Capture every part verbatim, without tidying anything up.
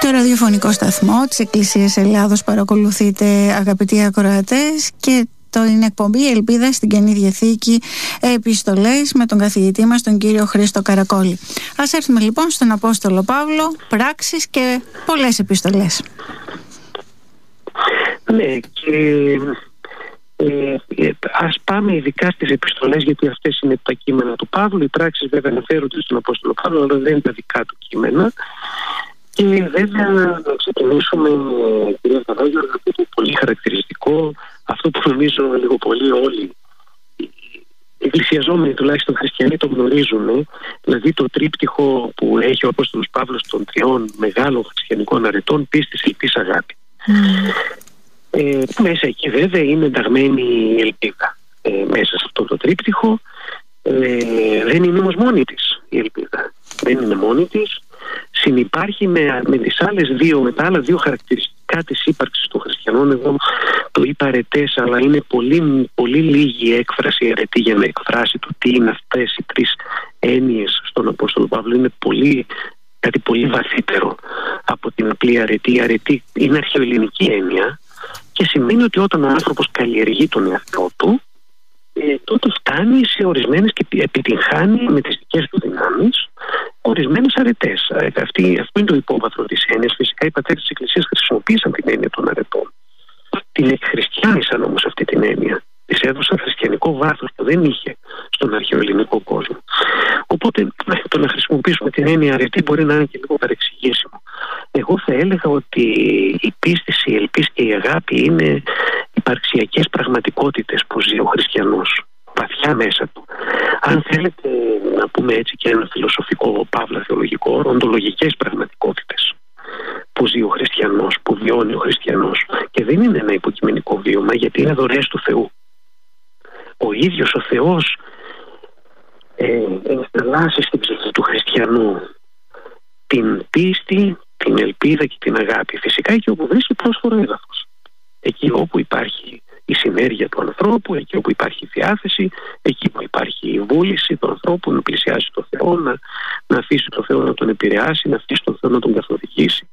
Το ραδιοφωνικό σταθμό της Εκκλησίας Ελλάδος παρακολουθείτε, αγαπητοί ακροατές, και το είναι εκπομπή Ελπίδα στην Καινή Διαθήκη, επιστολές, με τον καθηγητή μας τον κύριο Χρήστο Καρακόλη. Ας έρθουμε λοιπόν στον Απόστολο Παύλο, πράξεις και πολλές επιστολές. Ναι, και ε, ε, ας πάμε ειδικά στις επιστολές, γιατί αυτές είναι τα κείμενα του Παύλου. Οι πράξεις βέβαια αναφέρονται στον Απόστολο Παύλο, αλλά δεν είναι τα δικά του κείμενα. Και βέβαια να ξεκινήσουμε, κυρία Καράγιο, από το πολύ χαρακτηριστικό, αυτό που νομίζω λίγο πολύ όλοι οι εκκλησιαζόμενοι, τουλάχιστον χριστιανοί, το γνωρίζουν, δηλαδή το τρίπτυχο που έχει ο Απόστολος Παύλος των τριών μεγάλων χριστιανικών αρετών: πίστης, ελπίς, αγάπη. Mm. Ε, μέσα εκεί βέβαια είναι ενταγμένη η ελπίδα. Ε, μέσα σε αυτό το τρίπτυχο ε, δεν είναι όμως μόνη της η ελπίδα. Δεν είναι μόνη της. Συνυπάρχει με, με τις άλλες δύο, με τα άλλα δύο χαρακτηριστικά της ύπαρξης των χριστιανών. Εγώ το είπα αρετές, αλλά είναι πολύ, πολύ λίγη έκφραση αρετή για να εκφράσει το τι είναι αυτές οι τρεις έννοιες στον Απόστολο Παύλο. Είναι πολύ, κάτι πολύ βαθύτερο από την απλή αρετή. Η αρετή είναι αρχαιοελληνική έννοια και σημαίνει ότι όταν ο άνθρωπος καλλιεργεί τον εαυτό του, ε, τότε φτάνει σε ορισμένες και επιτυγχάνει με τις δικές του δυνάμεις ορισμένες αρετές. Αυτή, αυτό είναι το υπόβαθρο της έννοιας. Φυσικά οι πατέρες της Εκκλησίας χρησιμοποίησαν την έννοια των αρετών. Την εκχριστιάνισαν όμως αυτή την έννοια. Της έδωσαν χριστιανικό βάθος που δεν είχε στον αρχαιοελληνικό κόσμο. Οπότε το να χρησιμοποιήσουμε την έννοια αρετή μπορεί να είναι και λίγο παρεξηγήσιμο. Εγώ θα έλεγα ότι η πίστη, η ελπίς και η αγάπη είναι υπαρξιακές πραγματικότητες που ζει ο χριστιανός βαθιά μέσα του. Αν θέλετε να πούμε έτσι και ένα φιλοσοφικό, παύλα θεολογικό όρο, οντολογικές πραγματικότητες που ζει ο χριστιανός, που βιώνει ο χριστιανός. Και δεν είναι ένα υποκειμενικό βίωμα, γιατί είναι δωρεές του Θεού. Ο ίδιος ο Θεός ε, ενσταλλάσσει στην ψυχή του χριστιανού την πίστη, την ελπίδα και την αγάπη. Φυσικά εκεί όπου βρίσκει πρόσφορο έδαφος. Εκεί όπου υπάρχει η συνέργεια του ανθρώπου, εκεί όπου υπάρχει η διάθεση, εκεί που υπάρχει η βούληση του ανθρώπου να πλησιάσει τον Θεό, να, να αφήσει τον Θεό να τον επηρεάσει, να αφήσει τον Θεό να τον καθοδηγήσει,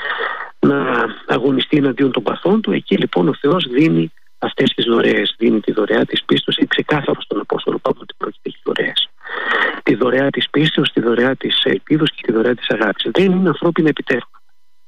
να αγωνιστεί εναντίον των παθών του. Εκεί λοιπόν ο Θεός δίνει αυτές τις δωρεές. Δίνει τη δωρεά της πίστης, είναι ξεκάθαρο στον Απόστολο Παύλο ότι πρόκειται για δωρεές. Τη δωρεά της πίστης, τη δωρεά της ελπίδος και τη δωρεά της αγάπης. Δεν είναι ανθρώπινα επιτεύγματα.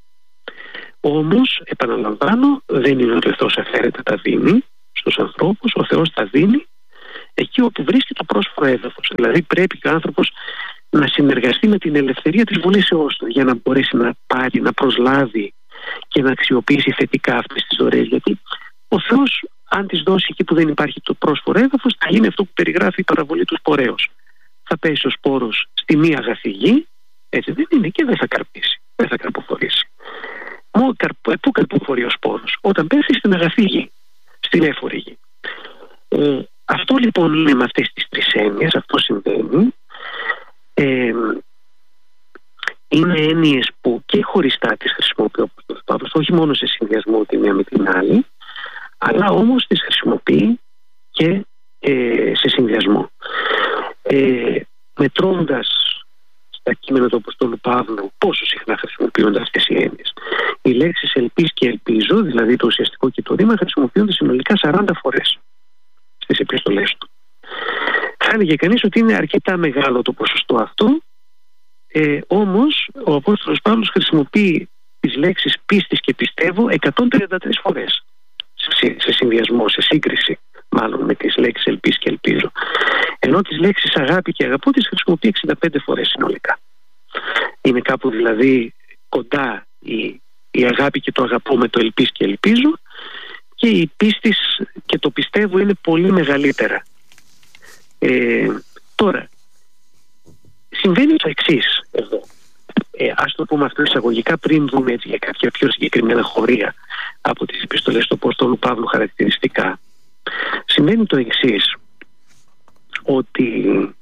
Όμως, επαναλαμβάνω, δεν είναι ότι ο Θεός αφαίρεται τα δίνει στους ανθρώπους. Ο Θεός τα δίνει εκεί όπου βρίσκει το πρόσφορο έδαφος. Δηλαδή πρέπει ο άνθρωπος να συνεργαστεί με την ελευθερία της βολήσεώς του για να μπορέσει να πάρει, να προσλάβει και να αξιοποιήσει θετικά αυτές τις δωρεές. Γιατί ο Θεός, αν τις δώσει εκεί που δεν υπάρχει το πρόσφορο έδαφος, θα γίνει αυτό που περιγράφει η παραβολή του σπορέως. Θα πέσει ο σπόρος στη μία αγαθή γη, έτσι δεν είναι, και δεν θα καρπίσει, δεν θα καρποφορήσει. Πού καρποφορεί ο σπόρος? Όταν πέσει στην αγαθή γη, στην έφορη γη. Ε, αυτό λοιπόν είναι με αυτές τις τρεις έννοιες, αυτό συμβαίνει. Ε, είναι έννοιες που και χωριστά τις χρησιμοποιεί ο Παύλος, όχι μόνο σε συνδυασμό τη μία με την άλλη, αλλά όμως τις χρησιμοποιεί και ε, σε συνδυασμό. Ε, μετρώντας στα κείμενα του Αποστόλου Παύλου πόσο συχνά χρησιμοποιούνται αυτές οι έννοιες. Οι λέξεις ελπίς και ελπίζω, δηλαδή το ουσιαστικό και το ρήμα, χρησιμοποιούνται συνολικά σαράντα φορές στις επιστολές του. Θα έλεγε κανείς ότι είναι αρκετά μεγάλο το ποσοστό αυτό, ε, όμως ο Απόστολος Παύλος χρησιμοποιεί τις λέξεις πίστης και πιστεύω εκατόν τριάντα τρεις φορές σε, σε συνδυασμό, σε σύγκριση μάλλον με τις λέξεις ελπίς και ελπίζω. Ενώ τις λέξεις αγάπη και αγαπώ τις χρησιμοποιεί εξήντα πέντε φορές συνολικά. Είναι κάπου δηλαδή κοντά η, η αγάπη και το αγαπώ με το ελπίς και ελπίζω, και η πίστης και το πιστεύω είναι πολύ μεγαλύτερα. Ε, τώρα, συμβαίνει το εξής εδώ. Ε, ας το πούμε αυτό εισαγωγικά, πριν δούμε έτσι για κάποια πιο συγκεκριμένα χωρία από τις επιστολές του Απόστολου Παύλου χαρακτηριστικά. Σημαίνει το εξής, ότι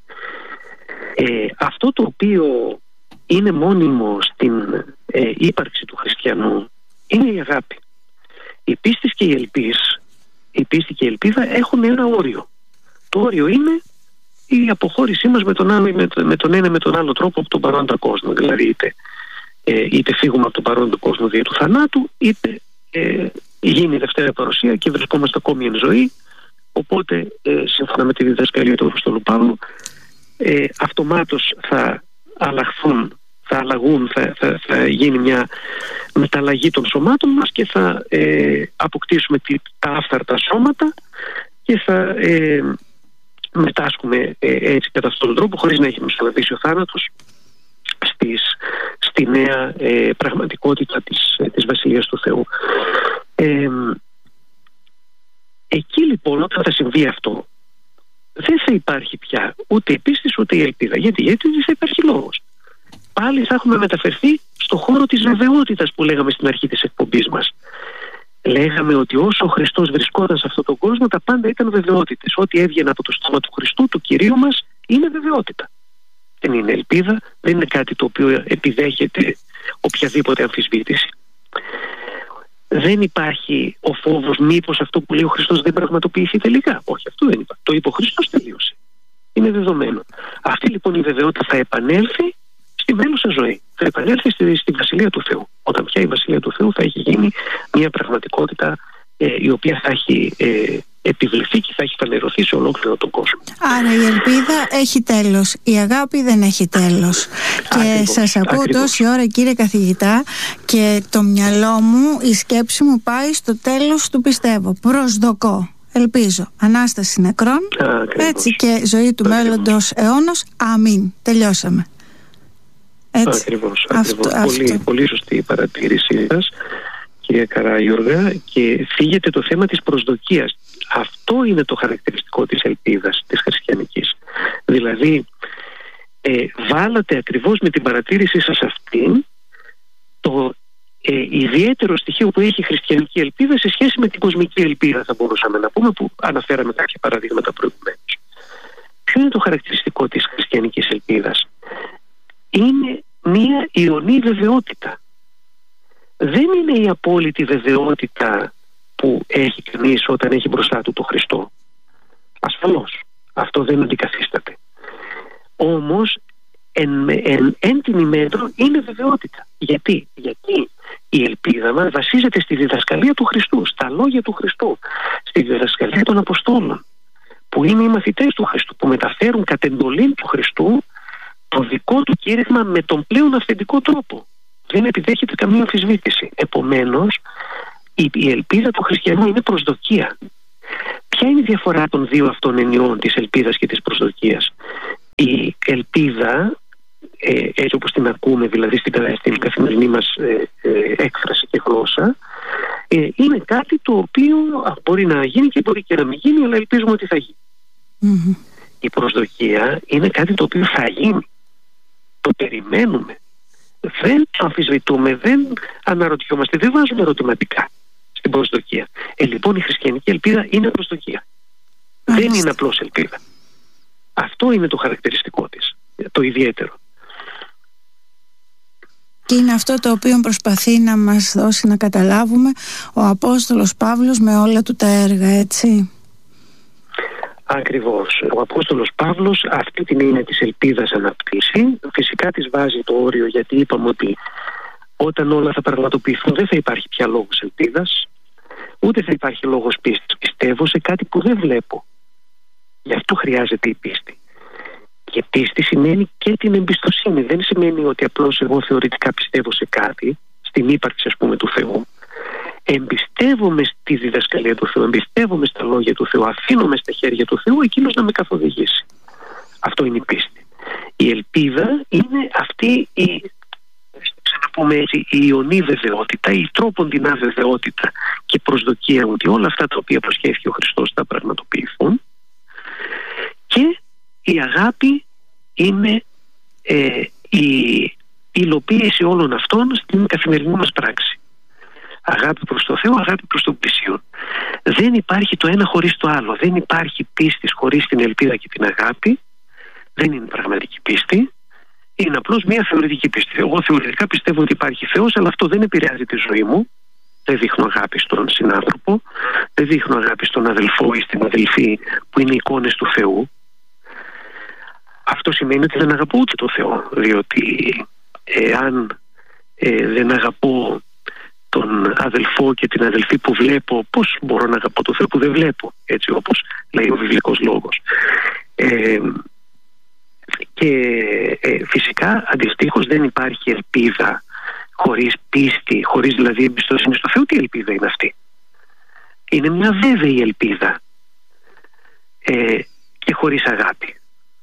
ε, αυτό το οποίο είναι μόνιμο στην ε, ύπαρξη του χριστιανού είναι η αγάπη. Η πίστη και η ελπίς, η πίστη και η ελπίδα έχουν ένα όριο. Το όριο είναι η αποχώρησή μας με τον, άλλο, με, με τον ένα με τον άλλο τρόπο από τον παρόντα κόσμο. Δηλαδή είτε ε, είτε φύγουμε από τον παρόντο κόσμο δια του θανάτου, είτε ε, γίνει η Δευτέρα Παρουσία και βρισκόμαστε ακόμη εν ζωή. Οπότε, ε, σύμφωνα με τη διδασκαλία του Αποστόλου Παύλου, ε, αυτομάτως θα αλλάχθουν, θα αλλαγούν, θα, θα, θα γίνει μια μεταλλαγή των σωμάτων μας και θα ε, αποκτήσουμε τη, τα άφθαρτα σώματα και θα ε, μετάσχουμε ε, έτσι κατά αυτόν τον τρόπο, χωρίς να έχει μεσολαβήσει ο θάνατος, στις, στη νέα ε, πραγματικότητα της, ε, της Βασιλείας του Θεού. Ε, εκεί λοιπόν, όταν θα συμβεί αυτό, δεν θα υπάρχει πια ούτε η πίστη ούτε η ελπίδα. Γιατί, γιατί δεν θα υπάρχει λόγος. Πάλι θα έχουμε μεταφερθεί στο χώρο της βεβαιότητας που λέγαμε στην αρχή της εκπομπής μας. Λέγαμε ότι όσο ο Χριστός βρισκόταν σε αυτόν τον κόσμο, τα πάντα ήταν βεβαιότητες. Ό,τι έβγαινε από το στόμα του Χριστού, του Κυρίου μας, είναι βεβαιότητα. Δεν είναι ελπίδα, δεν είναι κάτι το οποίο επιδέχεται οποιαδήποτε αμφισβήτηση. Δεν υπάρχει ο φόβος μήπως αυτό που λέει ο Χριστός δεν πραγματοποιηθεί τελικά. Όχι, αυτό δεν υπάρχει. Το είπε ο Χριστός, τελείωσε. Είναι δεδομένο. Αυτή λοιπόν η βεβαιότητα θα επανέλθει στη μέλουσα ζωή. Θα επανέλθει στη, στη Βασιλεία του Θεού. Όταν πια η Βασιλεία του Θεού θα έχει γίνει μια πραγματικότητα ε, η οποία θα έχει ε, επιβληθεί και θα έχει φανερωθεί σε ολόκληρο τον κόσμο. Άρα η ελπίδα έχει τέλος, η αγάπη δεν έχει τέλος. Και σας ακούω ακριβώς. Τόση ώρα, κύριε καθηγητά, και το μυαλό μου, η σκέψη μου πάει στο τέλος του πιστεύω. Προσδοκώ, ελπίζω, Ανάσταση νεκρών, ακριβώς. Έτσι, και ζωή του ακριβώς. Μέλλοντος αιώνος. Αμήν. Τελειώσαμε. Έτσι. Ακριβώς, ακριβώς. Αυτό, πολύ, αυτό. Πολύ σωστή η παρατήρησή σας, κυρία Καράγιοργα, και φύγεται το θέμα της προσδοκίας. Αυτό είναι το χαρακτηριστικό της ελπίδας της χριστιανικής. Δηλαδή ε, βάλατε ακριβώς με την παρατήρησή σας αυτή το ε, ιδιαίτερο στοιχείο που έχει η χριστιανική ελπίδα σε σχέση με την κοσμική ελπίδα, θα μπορούσαμε να πούμε, που αναφέραμε κάποια παραδείγματα προηγουμένως. Ποιο είναι το χαρακτηριστικό της χριστιανικής ελπίδας? Είναι μία ιονή βεβαιότητα. Δεν είναι η απόλυτη βεβαιότητα που έχει κανείς όταν έχει μπροστά του το Χριστό. Ασφαλώς, αυτό δεν αντικαθίσταται. Όμως εν, εν, εν την ημέτρο είναι βεβαιότητα. Γιατί? Γιατί η ελπίδα μας βασίζεται στη διδασκαλία του Χριστού, στα λόγια του Χριστού, στη διδασκαλία των Αποστόλων, που είναι οι μαθητές του Χριστού, που μεταφέρουν κατ' εντολή του Χριστού το δικό του κήρυγμα με τον πλέον αυθεντικό τρόπο. Δεν επιδέχεται καμία αμφισβήτηση. Επομένως, η, η ελπίδα του χριστιανού είναι προσδοκία. Ποια είναι η διαφορά των δύο αυτών ενιών, της ελπίδας και της προσδοκίας? Η ελπίδα, ε, έτσι όπως την ακούμε, δηλαδή στην, στην καθημερινή μας ε, ε, έκφραση και γλώσσα, ε, είναι κάτι το οποίο α, μπορεί να γίνει και μπορεί και να μην γίνει, αλλά ελπίζουμε ότι θα γίνει. Mm-hmm. Η προσδοκία είναι κάτι το οποίο θα γίνει. Το περιμένουμε. Δεν το αμφισβητούμε, δεν αναρωτιόμαστε, δεν βάζουμε ερωτηματικά στην προσδοκία. Ε, λοιπόν, η χριστιανική ελπίδα είναι προσδοκία. Μάλιστα. Δεν είναι απλώς ελπίδα. Αυτό είναι το χαρακτηριστικό της, το ιδιαίτερο. Και είναι αυτό το οποίο προσπαθεί να μας δώσει να καταλάβουμε ο Απόστολος Παύλος με όλα του τα έργα, έτσι. Ακριβώς. Ο Απόστολος Παύλος αυτή την έννοια της ελπίδας αναπτύσσει. Φυσικά της βάζει το όριο, γιατί είπαμε ότι όταν όλα θα πραγματοποιηθούν δεν θα υπάρχει πια λόγος ελπίδας, ούτε θα υπάρχει λόγος πίστης. Πιστεύω σε κάτι που δεν βλέπω. Γι' αυτό χρειάζεται η πίστη. Και πίστη σημαίνει και την εμπιστοσύνη. Δεν σημαίνει ότι απλώς εγώ θεωρητικά πιστεύω σε κάτι, στην ύπαρξη ας πούμε του Θεού. Εμπιστεύομαι στη διδασκαλία του Θεού, εμπιστεύομαι στα λόγια του Θεού, αφήνομαι στα χέρια του Θεού εκείνος να με καθοδηγήσει. Αυτό είναι η πίστη. Η ελπίδα είναι αυτή η, ξαναπούμε έτσι, η ιονή βεβαιότητα, η τρόποντινά βεβαιότητα και προσδοκία ότι όλα αυτά τα οποία προσχέθηκε ο Χριστός θα πραγματοποιηθούν, και η αγάπη είναι ε, η υλοποίηση όλων αυτών στην καθημερινή μας πράξη. Αγάπη προς το Θεό, αγάπη προς τον πλησίον. Δεν υπάρχει το ένα χωρίς το άλλο. Δεν υπάρχει πίστη χωρίς την ελπίδα και την αγάπη. Δεν είναι πραγματική πίστη. Είναι απλώς μια θεωρητική πίστη. Εγώ θεωρητικά πιστεύω ότι υπάρχει Θεός, αλλά αυτό δεν επηρεάζει τη ζωή μου. Δεν δείχνω αγάπη στον συνάνθρωπο, δεν δείχνω αγάπη στον αδελφό ή στην αδελφή που είναι εικόνες του Θεού. Αυτό σημαίνει ότι δεν αγαπώ ούτε το Θεό, διότι εάν ε, δεν αγαπώ τον αδελφό και την αδελφή που βλέπω, πώς μπορώ να αγαπώ το Θεό που δεν βλέπω, έτσι όπως λέει ο βιβλικός λόγος. Ε, και ε, φυσικά αντιστοίχως δεν υπάρχει ελπίδα χωρίς πίστη, χωρίς δηλαδή εμπιστοσύνη στο Θεό. Τι ελπίδα είναι αυτή? Είναι μια βέβαιη ελπίδα ε, και χωρίς αγάπη.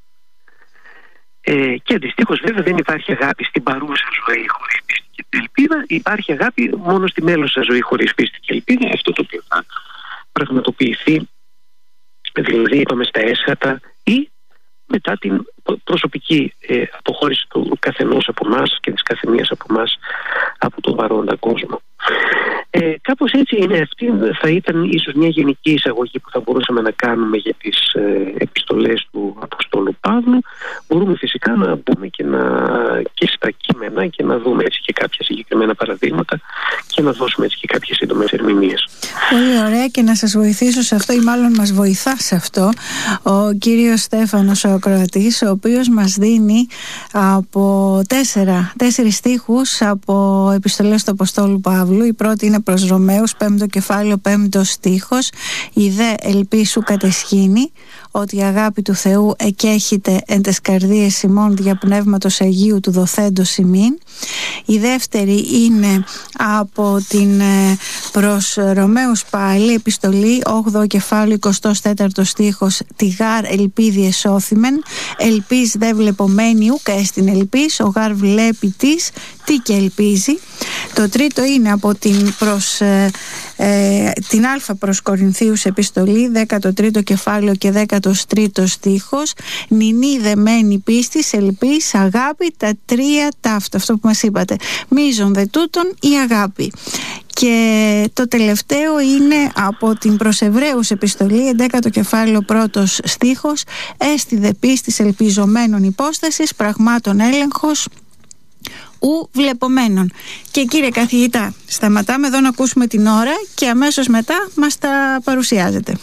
Ε, και αντιστοίχως βέβαια δεν υπάρχει αγάπη στην παρούσα ζωή χωρίς πίστη και ελπίδα. Υπάρχει αγάπη μόνο στη μέλουσα ζωή χωρίς πίστη και ελπίδα. Αυτό το οποίο θα πραγματοποιηθεί, δηλαδή είπαμε, στα έσχατα ή μετά την προσωπική ε, αποχώρηση του καθενός από εμάς και της καθεμίας από εμάς από τον παρόντα κόσμο. Ε, κάπως έτσι είναι. Αυτή θα ήταν ίσως μια γενική εισαγωγή που θα μπορούσαμε να κάνουμε για τις ε, επιστολές του Αποστόλου Παύλου. Μπορούμε φυσικά να μπούμε και, να, και στα κείμενα και να δούμε έτσι και κάποια συγκεκριμένα παραδείγματα και να δώσουμε έτσι και κάποιες σύντομες ερμηνείες. Πολύ ωραία, και να σας βοηθήσω σε αυτό, ή μάλλον μας βοηθά σε αυτό, ο κύριος Στέφανος ο Ακροατής, ο οποίος μας δίνει από τέσσερα, τέσσερις στίχους από επιστολές του Αποστόλου Παύλου. Η πρώτη είναι προς Ρωμαίους, πέμπτο κεφάλαιο, πέμπτος στίχος. «Η δε ελπίσου κατεσχήνει, ότι η αγάπη του Θεού εκέχεται εν τες καρδίες ημών δια πνεύματος Αγίου του δοθέντος ημίν». Η δεύτερη είναι από την προς Ρωμαίους πάλι επιστολή, όγδοο κεφάλαιο, εικοστός τέταρτος στίχος. «Τη γάρ ελπίδι εσώθημεν, ελπίς δε βλεπομένη ουκ έστιν ελπίς, ο γάρ βλέπει της, τι και ελπίζει». Το τρίτο είναι από την προς ε, ε, την Α προς Κορινθίους επιστολή, δέκατο τρίτο κεφάλαιο και δέκατος τρίτος στίχος. «Νηνή δεμένη πίστης, ελπίς, αγάπη, τα τρία ταύτα». Αυτό που μας είπατε. «Μείζον δε τούτον η αγάπη». Και το τελευταίο είναι από την προς Εβραίους επιστολή, έντεκατο κεφάλαιο, πρώτος στίχος. «Έστι δε πίστης ελπιζομένων υπόστασης, πραγμάτων έλεγχος, ου βλεπομένων». Και κύριε καθηγητά, σταματάμε εδώ να ακούσουμε την ώρα και αμέσως μετά μας τα παρουσιάζετε.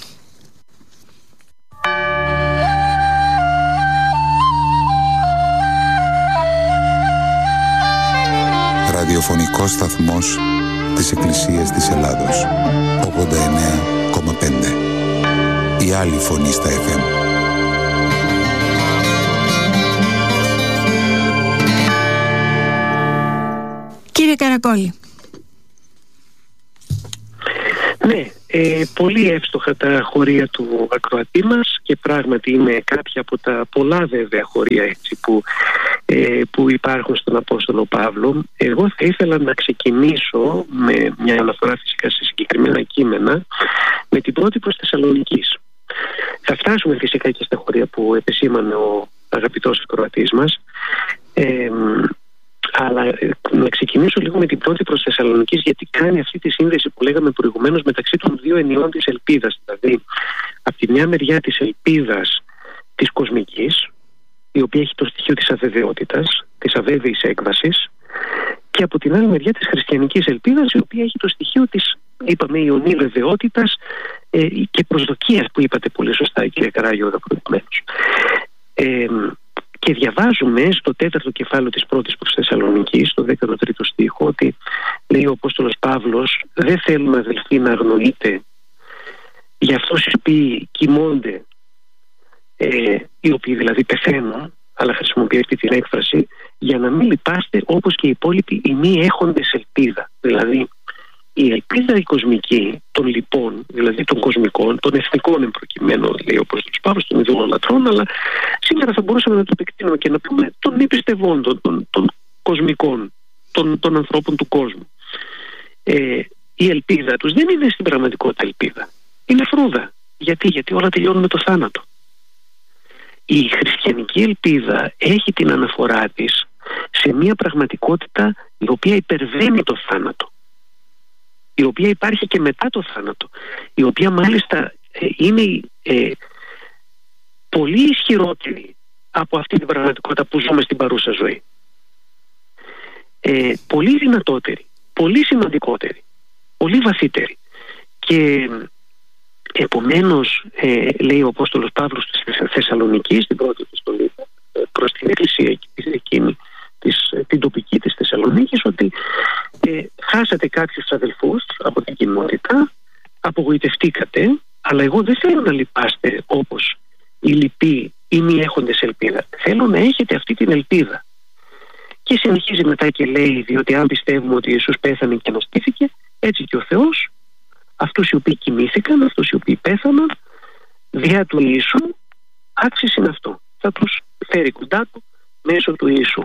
Ραδιοφωνικός σταθμός της Εκκλησίας της Ελλάδος, ογδόντα εννέα κόμμα πέντε. Η άλλη φωνή στα εφ εμ. Κύριε Καρακόλη. Ναι, ε, πολύ εύστοχα τα χωρία του ακροατή μας, και πράγματι είναι κάποια από τα πολλά βέβαια χωρία έτσι, που, ε, που υπάρχουν στον Απόστολο Παύλο. Εγώ θα ήθελα να ξεκινήσω με μια αναφορά φυσικά σε συγκεκριμένα κείμενα, με την πρώτη προς Θεσσαλονικής. Θα φτάσουμε φυσικά και στα χωρία που επεσήμανε ο αγαπητός ακροατής μας, ε, αλλά να ξεκινήσω λίγο με την πρώτη προς Θεσσαλονικής, γιατί κάνει αυτή τη σύνδεση που λέγαμε προηγουμένως μεταξύ των δύο ενιών της ελπίδας. Δηλαδή, από τη μια μεριά της ελπίδας της κοσμικής, η οποία έχει το στοιχείο της αβεβαιότητας, της αβέβαιης έκβασης, και από την άλλη μεριά της χριστιανικής ελπίδας, η οποία έχει το στοιχείο της, είπαμε, ιονή βεβαιότητας ε, και προσδοκίας, που είπατε πολύ σωστά, κύριε Καράγιο, προηγουμένως. Ε, Και διαβάζουμε στο τέταρτο κεφάλαιο της πρώτης προς Θεσσαλονικής, στο δέκατο τρίτο στίχο, ότι λέει ο Απόστολος Παύλος: «Δεν θέλουμε, αδελφοί, να αγνοείτε για αυτούς οι οποίοι κοιμώνται, ε, οι οποίοι δηλαδή πεθαίνουν», αλλά χρησιμοποιεί αυτή την έκφραση, «για να μην λυπάστε όπως και οι υπόλοιποι οι μη έχοντες ελπίδα». Δηλαδή η ελπίδα η κοσμική των λοιπών, δηλαδή των κοσμικών, των εθνικών εμπροκειμένων, λέει ο Απόστολος Παύλος, των ειδωλολατρών, αλλά σήμερα θα μπορούσαμε να το επεκτείνουμε και να πούμε των μη πιστευόντων, των, των κοσμικών, των, των ανθρώπων του κόσμου. Ε, η ελπίδα τους δεν είναι στην πραγματικότητα ελπίδα. Είναι φρούδα. Γιατί, γιατί όλα τελειώνουν με το θάνατο. Η χριστιανική ελπίδα έχει την αναφορά της σε μια πραγματικότητα η οποία υπερβαίνει το θάνατο, η οποία υπάρχει και μετά το θάνατο, η οποία μάλιστα ε, είναι ε, πολύ ισχυρότερη από αυτή την πραγματικότητα που ζούμε στην παρούσα ζωή. Ε, πολύ δυνατότερη, πολύ σημαντικότερη, πολύ βαθύτερη. Και επομένως, ε, λέει ο Απόστολος Παύλος στη Θεσσαλονική, στην πρώτη επιστολή προς την Εκκλησία εκείνη της, την τοπική της Θεσσαλονίκης, ότι ε, χάσατε κάποιους αδελφούς από την κοινότητα, απογοητευτήκατε, αλλά εγώ δεν θέλω να λυπάστε όπως οι λοιποί ή μη έχοντες ελπίδα. Θέλω να έχετε αυτή την ελπίδα. Και συνεχίζει μετά και λέει, διότι αν πιστεύουμε ότι Ιησούς πέθανε και αναστήθηκε, έτσι και ο Θεός αυτούς οι οποίοι κοιμήθηκαν, αυτούς οι οποίοι πέθαναν διά του Ιησού, άξιση είναι αυτό. Θα τους φέρει κοντά του μέσω του Ιησού.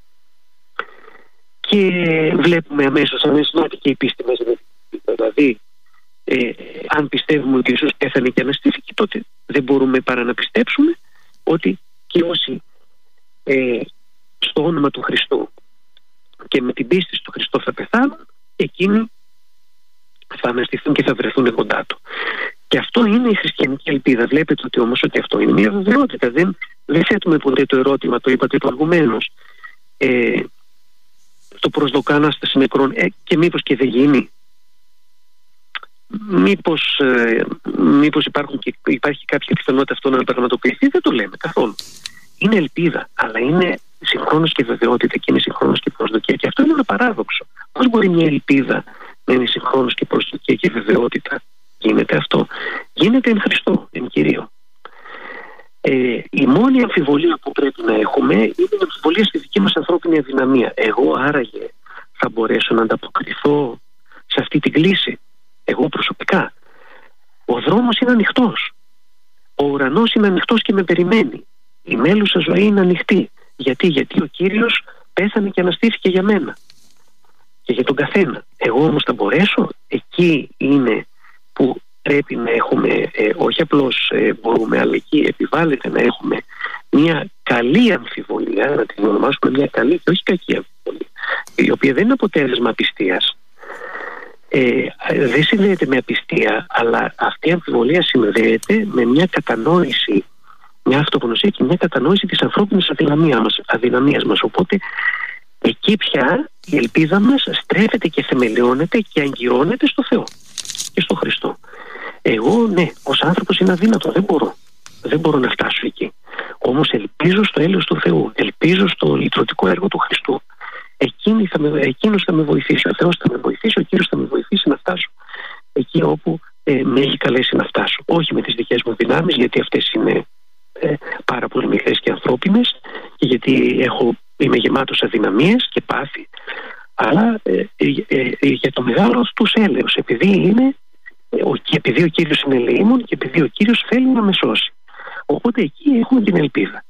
Και βλέπουμε αμέσως, αμέσως να και η πίστη μέσα. Δηλαδή, ε, αν πιστεύουμε ότι Ιησούς πέθανε και αναστήθηκε, τότε δεν μπορούμε παρά να πιστέψουμε ότι και όσοι ε, στο όνομα του Χριστού και με την πίστη του Χριστό θα πεθάνουν, εκείνοι θα αναστηθούν και θα βρεθούν κοντά του. Και αυτό είναι η χριστιανική ελπίδα. Βλέπετε ότι όμως ότι αυτό είναι μια βεβαιότητα. Δεν, δεν θέτουμε ποτέ το ερώτημα, το είπατε προηγουμένως, ε, το προσδοκά Ανάσταση νεκρών, ε, και μήπως και δεν γίνει. Μήπως, ε, μήπως υπάρχουν και, υπάρχει κάποια πιθανότητα αυτό να πραγματοποιηθεί. Δεν το λέμε καθόλου. Είναι ελπίδα, αλλά είναι συγχρόνως και βεβαιότητα και είναι συγχρόνως και προσδοκία. Και αυτό είναι ένα παράδοξο. Πώς μπορεί μια ελπίδα να είναι συγχρόνως και προσδοκία και βεβαιότητα? Γίνεται αυτό. Γίνεται εν Χριστώ, εν Κυρίω. Ε, η μόνη αμφιβολία που πρέπει να έχουμε είναι η αμφιβολία στη δική μας ανθρώπινη αδυναμία. Εγώ άραγε θα μπορέσω να ανταποκριθώ σε αυτή την κλίση? Εγώ προσωπικά. Ο δρόμος είναι ανοιχτός. Ο ουρανός είναι ανοιχτός και με περιμένει. Η μέλουσα ζωή είναι ανοιχτή. Γιατί, γιατί ο Κύριος πέθανε και αναστήθηκε για μένα και για τον καθένα. Εγώ όμως θα μπορέσω? Εκεί είναι που πρέπει να έχουμε, ε, όχι απλώς ε, μπορούμε, αλλά εκεί επιβάλλεται να έχουμε μια καλή αμφιβολία, να την ονομάσουμε μια καλή και όχι κακή αμφιβολία, η οποία δεν είναι αποτέλεσμα απιστίας. Ε, δεν συνδέεται με απιστία, αλλά αυτή η αμφιβολία συνδέεται με μια κατανόηση, μια αυτογνωσία και μια κατανόηση της ανθρώπινης αδυναμίας μας, αδυναμίας μας. Οπότε εκεί πια η ελπίδα μας στρέφεται και θεμελιώνεται και αγκυρώνεται στο Θεό και στο Χριστό. Εγώ ναι, ως άνθρωπος είναι αδύνατο, δεν μπορώ. Δεν μπορώ να φτάσω εκεί. Όμως ελπίζω στο έλεος του Θεού, ελπίζω στο λυτρωτικό έργο του Χριστού. Εκείνη θα με, εκείνος θα με βοηθήσει, ο Θεός θα με βοηθήσει, ο Κύριος θα με βοηθήσει να φτάσω εκεί όπου ε, με έχει καλέσει να φτάσω. Όχι με τις δικές μου δυνάμεις, γιατί αυτές είναι ε, πάρα πολύ μικρές και ανθρώπινες και γιατί έχω, είμαι γεμάτος αδυναμίες και πάθη, αλλά ε, ε, ε, ε, για το μεγάλο τους έλεος, επειδή είναι ε, ο, και επειδή ο Κύριος είναι ελεήμων και επειδή ο Κύριος θέλει να με σώσει. Οπότε εκεί έχουμε την ελπίδα.